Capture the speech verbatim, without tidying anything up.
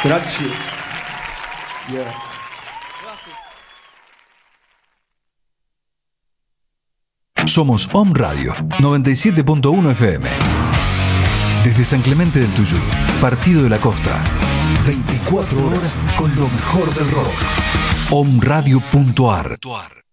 Grazie. Yeah. Somos Om Radio noventa y siete punto uno F M. Desde San Clemente del Tuyú, Partido de la Costa. veinticuatro horas con lo mejor del rock. Om Radio punto ar